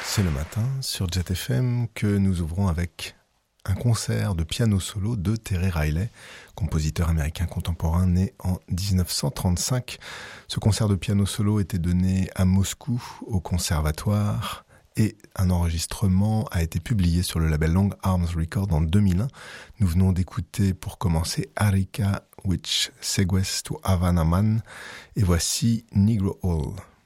C'est le matin sur Jet FM que nous ouvrons avec un concert de piano solo de Terry Riley, compositeur américain contemporain né en 1935. Ce concert de piano solo était donné à Moscou au conservatoire et un enregistrement a été publié sur le label Long Arms Records en 2001. Nous venons d'écouter pour commencer Arica Which Segues to Havana Man et voici Negro Hall.